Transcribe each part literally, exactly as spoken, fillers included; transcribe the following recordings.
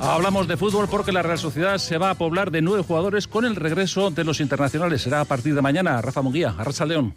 Hablamos de fútbol porque la Real Sociedad se va a poblar de nueve jugadores con el regreso de los internacionales. Será a partir de mañana. Rafa Munguía, Arratsaldeon.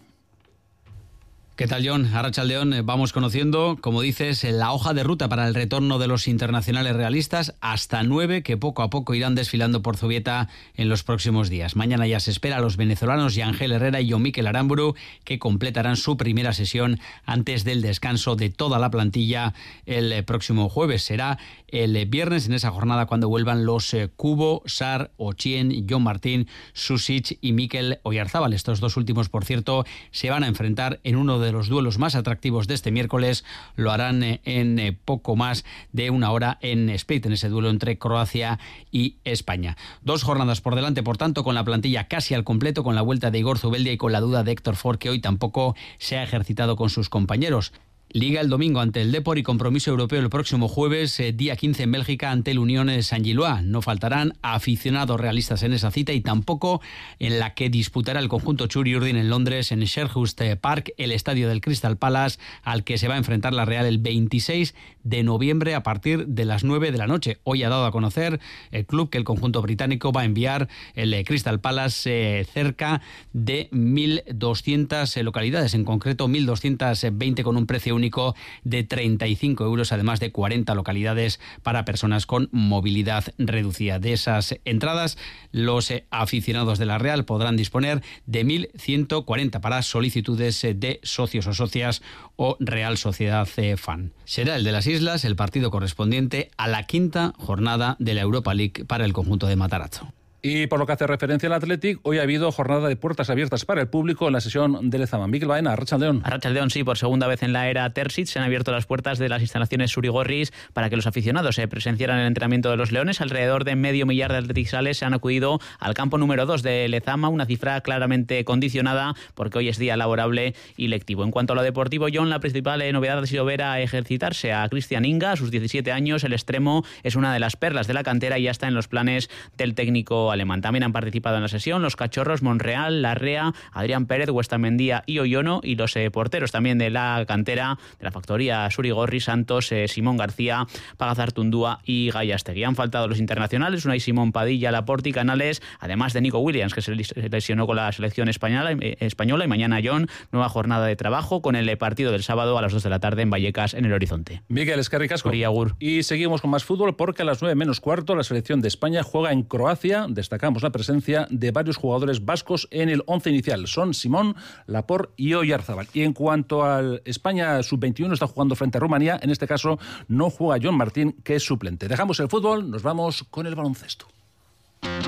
¿Qué tal, John? Arratsaldeon, vamos conociendo, como dices, la hoja de ruta para el retorno de los internacionales realistas, hasta nueve que poco a poco irán desfilando por Zubieta en los próximos días. Mañana ya se espera a los venezolanos Yangel Herrera y John Mikel Aramburu, que completarán su primera sesión antes del descanso de toda la plantilla el próximo jueves. Será el viernes, en esa jornada, cuando vuelvan los eh, Cubo, Sar, Ochien, John Martín, Susic y Mikel Oyarzábal. Estos dos últimos, por cierto, se van a enfrentar en uno de de los duelos más atractivos de este miércoles. Lo harán en poco más de una hora en Split, en ese duelo entre Croacia y España. Dos jornadas por delante, por tanto, con la plantilla casi al completo, con la vuelta de Igor Zubeldia y con la duda de Héctor Ford, que hoy tampoco se ha ejercitado con sus compañeros. Liga el domingo ante el Depor y compromiso europeo el próximo jueves, eh, día quince en Bélgica, ante el Unión Saint-Gilloise. No faltarán aficionados realistas en esa cita y tampoco en la que disputará el conjunto Churi Urdin en Londres, en Selhurst Park, el estadio del Crystal Palace, al que se va a enfrentar la Real el veintiséis de noviembre a partir de las nueve de la noche. Hoy ha dado a conocer el club que el conjunto británico va a enviar el Crystal Palace eh, cerca de mil doscientas localidades, en concreto mil doscientas veinte con un precio único de treinta y cinco euros, además de cuarenta localidades para personas con movilidad reducida. De esas entradas, los aficionados de la Real podrán disponer de mil ciento cuarenta para solicitudes de socios o socias o Real Sociedad Fan. Será el de las Islas el partido correspondiente a la quinta jornada de la Europa League para el conjunto de Matarazzo. Y por lo que hace referencia al Athletic, hoy ha habido jornada de puertas abiertas para el público en la sesión de Lezama. Mikel Baena, Arratsaldeon. Arratsaldeon, sí, por segunda vez en la era Terzic se han abierto las puertas de las instalaciones Surigorris para que los aficionados se presenciaran el entrenamiento de los Leones. Alrededor de medio millar de atleticales se han acudido al campo número dos de Lezama, una cifra claramente condicionada porque hoy es día laborable y lectivo. En cuanto a lo deportivo, John, la principal novedad ha sido ver a ejercitarse a Cristian Inga. A sus diecisiete años, el extremo es una de las perlas de la cantera y ya está en los planes del técnico alemán. También han participado en la sesión los cachorros Monreal, Larrea, Adrián Pérez, Huestamendía y Oyono, y los eh, porteros también de la cantera de la factoría Surigorri, Santos, eh, Simón García, Pagazartundúa y Gallastegui. Han faltado los internacionales, Unai Simón, Padilla, Laporte y Canales, además de Nico Williams, que se lesionó con la selección española, eh, española y mañana, John, nueva jornada de trabajo con el partido del sábado a las dos de la tarde en Vallecas, en el Horizonte. Miguel Escarricasco. Y seguimos con más fútbol porque a las nueve menos cuarto la selección de España juega en Croacia. Destacamos la presencia de varios jugadores vascos en el once inicial. Son Simón, Laporte y Oyarzábal. Y en cuanto al España sub veintiuno, está jugando frente a Rumanía. En este caso no juega John Martín, que es suplente. Dejamos el fútbol, nos vamos con el baloncesto.